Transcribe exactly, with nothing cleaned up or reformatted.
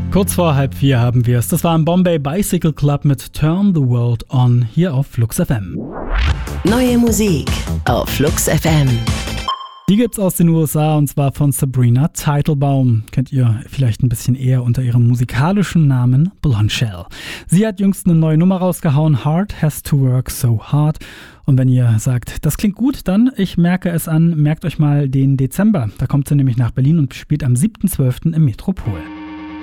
Kurz vor halb vier haben wir es. Das war im Bombay Bicycle Club mit Turn the World On hier auf Flux F M. Neue Musik auf Flux F M. Die gibt's aus den U S A und zwar von Sabrina Teitelbaum. Kennt ihr vielleicht ein bisschen eher unter ihrem musikalischen Namen Blondshell. Sie hat jüngst eine neue Nummer rausgehauen, Hard Has to Work So Hard. Und wenn ihr sagt, das klingt gut, dann, ich merke es an, merkt euch mal den Dezember. Da kommt sie nämlich nach Berlin und spielt am siebten zwölften im Metropol.